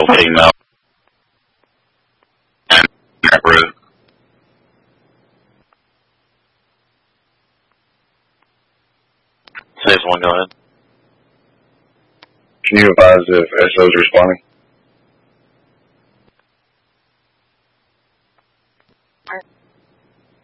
heading out. Road. Saves one, go ahead. Can you advise if SO's responding?